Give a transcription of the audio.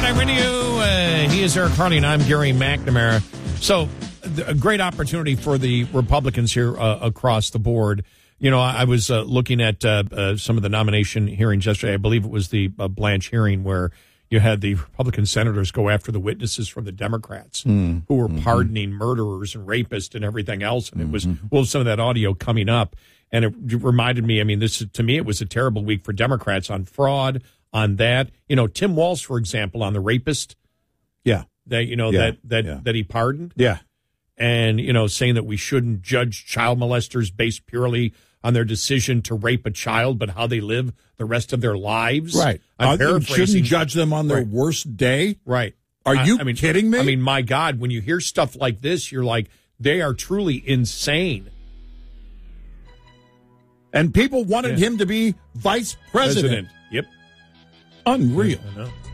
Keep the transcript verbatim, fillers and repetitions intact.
Time Radio. Uh, he is Eric Harley, and I'm Gary McNamara. So, a great opportunity for the Republicans here uh, across the board. You know, I, I was uh, looking at uh, uh, some of the nomination hearings yesterday. I believe it was the uh, Blanche hearing where you had the Republican senators go after the witnesses from the Democrats mm. who were mm-hmm. pardoning murderers and rapists and everything else. And it was, mm-hmm. we'll have some of that audio coming up. And it reminded me, I mean, this to me, it was a terrible week for Democrats on fraud, on that. You know, Tim Walz, for example, on the rapist. Yeah. That, you know, yeah. that, that, yeah. that he pardoned. Yeah. And, you know, saying that we shouldn't judge child molesters based purely on their decision to rape a child, but how they live the rest of their lives. Right. I'm uh, paraphrasing. Shouldn't judge them on their right. worst day. Right. Are I, you I mean, kidding me? I mean, my God, when you hear stuff like this, you're like, they are truly insane. And people wanted yeah. him to be vice president. president. Yep. Unreal. I know.